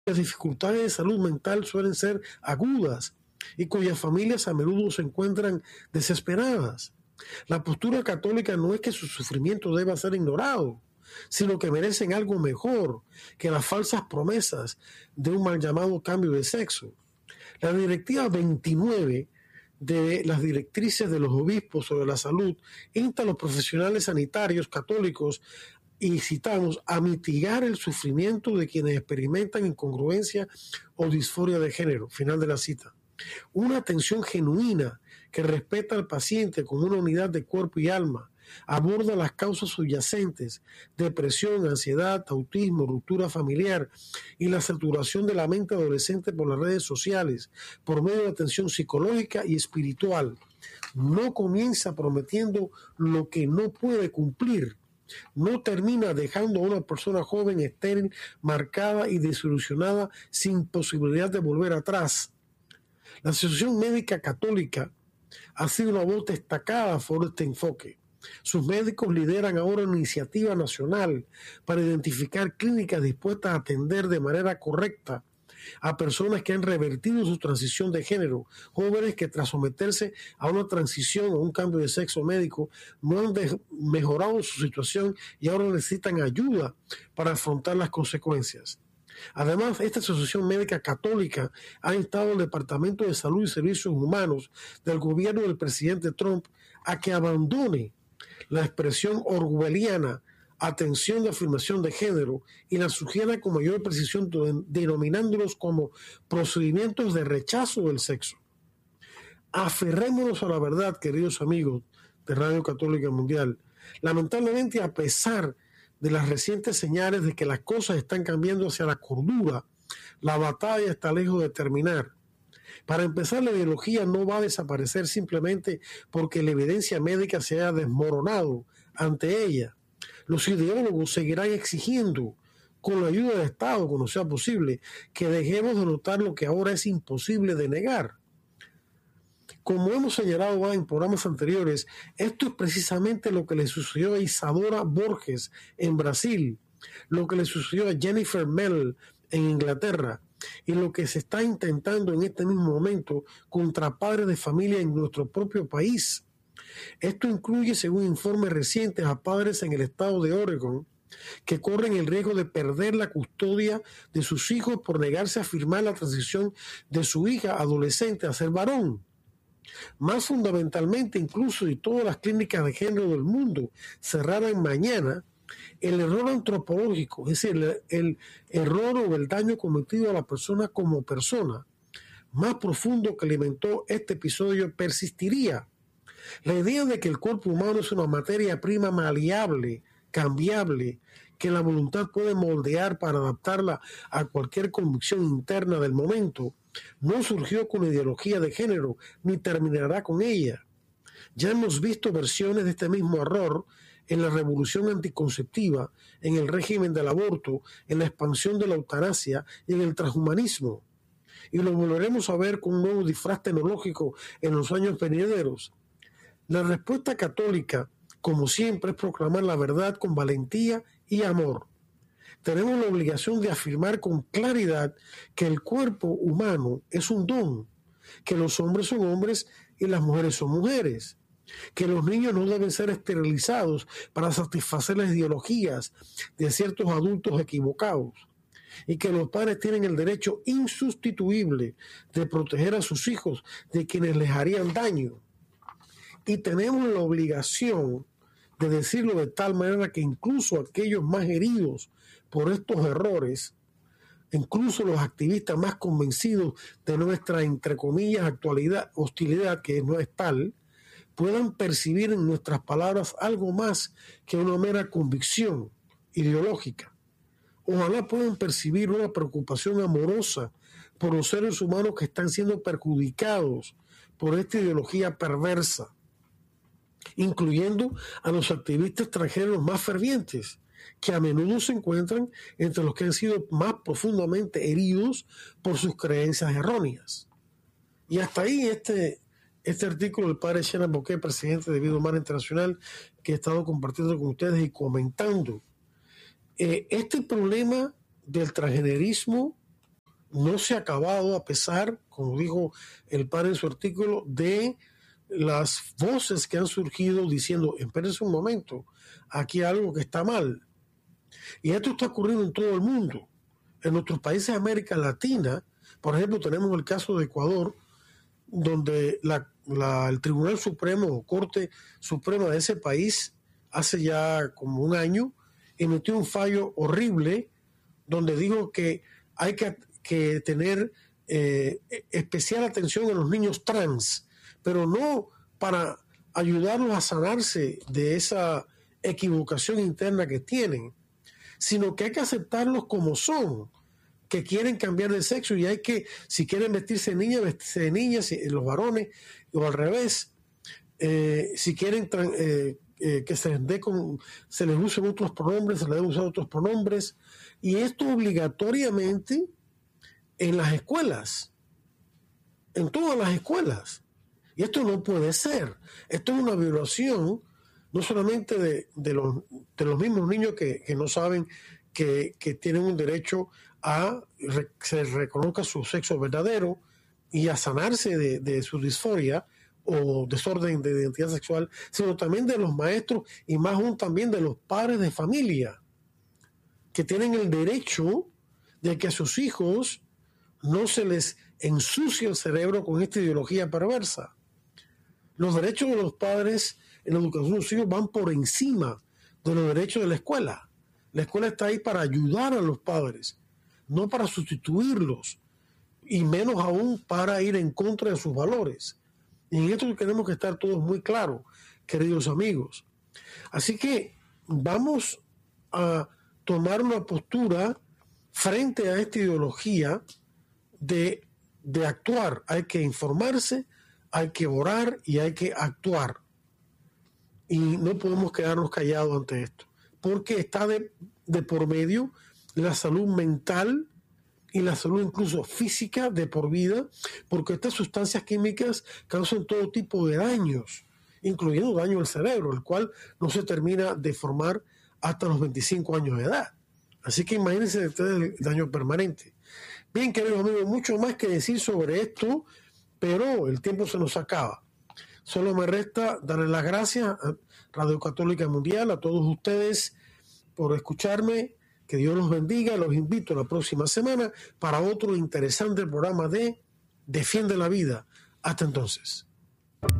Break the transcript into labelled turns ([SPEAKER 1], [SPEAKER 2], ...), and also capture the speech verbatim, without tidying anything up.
[SPEAKER 1] Las dificultades de salud mental suelen ser agudas y cuyas familias a menudo se encuentran desesperadas. La postura católica no es que su sufrimiento deba ser ignorado, sino que merecen algo mejor que las falsas promesas de un mal llamado cambio de sexo. La Directiva veintinueve de las directrices de los obispos sobre la salud insta a los profesionales sanitarios católicos y citamos a mitigar el sufrimiento de quienes experimentan incongruencia o disforia de género. Final de la cita. Una atención genuina que respeta al paciente como una unidad de cuerpo y alma, aborda las causas subyacentes, depresión, ansiedad, autismo, ruptura familiar y la saturación de la mente adolescente por las redes sociales, por medio de atención psicológica y espiritual. No comienza prometiendo lo que no puede cumplir. No termina dejando a una persona joven, estéril, marcada y desilusionada sin posibilidad de volver atrás. La Asociación Médica Católica ha sido una voz destacada por este enfoque. Sus médicos lideran ahora una iniciativa nacional para identificar clínicas dispuestas a atender de manera correcta a personas que han revertido su transición de género, jóvenes que tras someterse a una transición o un cambio de sexo médico no han mejorado su situación y ahora necesitan ayuda para afrontar las consecuencias. Además, esta Asociación Médica Católica ha instado al Departamento de Salud y Servicios Humanos del gobierno del presidente Trump a que abandone la expresión orwelliana atención de afirmación de género y la sugiera con mayor precisión denominándolos como procedimientos de rechazo del sexo. Aferrémonos a la verdad, queridos amigos de Radio Católica Mundial. Lamentablemente, a pesar de las recientes señales de que las cosas están cambiando hacia la cordura, la batalla está lejos de terminar. Para empezar, la ideología no va a desaparecer simplemente porque la evidencia médica se haya desmoronado ante ella. Los ideólogos seguirán exigiendo, con la ayuda del Estado, cuando sea posible, que dejemos de notar lo que ahora es imposible de negar. Como hemos señalado en programas anteriores, esto es precisamente lo que le sucedió a Isadora Borges en Brasil, lo que le sucedió a Jennifer Mell en Inglaterra y lo que se está intentando en este mismo momento contra padres de familia en nuestro propio país. Esto incluye, según informes recientes, a padres en el estado de Oregon que corren el riesgo de perder la custodia de sus hijos por negarse a firmar la transición de su hija adolescente a ser varón. Más fundamentalmente, incluso si todas las clínicas de género del mundo cerraran mañana, el error antropológico, es decir, el, el error o el daño cometido a la persona como persona, más profundo que alimentó este episodio, persistiría. La idea de que el cuerpo humano es una materia prima maleable, cambiable, que la voluntad puede moldear para adaptarla a cualquier convicción interna del momento, no surgió con ideología de género, ni terminará con ella. Ya hemos visto versiones de este mismo error en la revolución anticonceptiva, en el régimen del aborto, en la expansión de la eutanasia y en el transhumanismo. Y lo volveremos a ver con un nuevo disfraz tecnológico en los años venideros. La respuesta católica, como siempre, es proclamar la verdad con valentía y amor. Tenemos la obligación de afirmar con claridad que el cuerpo humano es un don, que los hombres son hombres y las mujeres son mujeres, que los niños no deben ser esterilizados para satisfacer las ideologías de ciertos adultos equivocados, y que los padres tienen el derecho insustituible de proteger a sus hijos de quienes les harían daño. Y tenemos la obligación de decirlo de tal manera que incluso aquellos más heridos por estos errores, incluso los activistas más convencidos de nuestra, entre comillas, actualidad, hostilidad, que no es tal, puedan percibir en nuestras palabras algo más que una mera convicción ideológica. Ojalá puedan percibir una preocupación amorosa por los seres humanos que están siendo perjudicados por esta ideología perversa, incluyendo a los activistas extranjeros más fervientes, que a menudo se encuentran entre los que han sido más profundamente heridos por sus creencias erróneas. Y hasta ahí este, este artículo del padre Shannon Bouquet, presidente de Vida Humana Internacional, que he estado compartiendo con ustedes y comentando. Eh, este problema del transgenerismo no se ha acabado a pesar, como dijo el padre en su artículo, de las voces que han surgido diciendo, espérense un momento, aquí hay algo que está mal. Y esto está ocurriendo en todo el mundo. En nuestros países de América Latina, por ejemplo, tenemos el caso de Ecuador, donde la, la, el Tribunal Supremo o Corte Suprema de ese país hace ya como un año emitió un fallo horrible donde dijo que hay que, que tener eh, especial atención a los niños trans, pero no para ayudarlos a sanarse de esa equivocación interna que tienen, sino que hay que aceptarlos como son, que quieren cambiar de sexo y hay que, si quieren vestirse de niña, vestirse de niñas, si, los varones, o al revés, eh, si quieren eh, eh, que se les dé con, se les usen otros pronombres, se les deben usar otros pronombres, y esto obligatoriamente en las escuelas, en todas las escuelas. Y esto no puede ser. Esto es una violación no solamente de, de, los, de los mismos niños que, que no saben que, que tienen un derecho a que se reconozca su sexo verdadero y a sanarse de, de su disforia o desorden de identidad sexual, sino también de los maestros y más aún también de los padres de familia, que tienen el derecho de que a sus hijos no se les ensucie el cerebro con esta ideología perversa. Los derechos de los padres en la educación de los hijos van por encima de los derechos de la escuela. La escuela está ahí para ayudar a los padres, no para sustituirlos, y menos aún para ir en contra de sus valores. Y en esto tenemos que estar todos muy claros, queridos amigos. Así que vamos a tomar una postura frente a esta ideología de, de actuar. Hay que informarse, hay que orar y hay que actuar. Y no podemos quedarnos callados ante esto, porque está de, de por medio la salud mental y la salud incluso física de por vida, porque estas sustancias químicas causan todo tipo de daños, incluyendo daño al cerebro, el cual no se termina de formar hasta los veinticinco años de edad. Así que imagínense el daño permanente. Bien, queridos amigos, mucho más que decir sobre esto, pero el tiempo se nos acaba. Solo me resta darle las gracias a Radio Católica Mundial, a todos ustedes por escucharme. Que Dios los bendiga. Los invito la próxima semana para otro interesante programa de Defiende la Vida. Hasta entonces.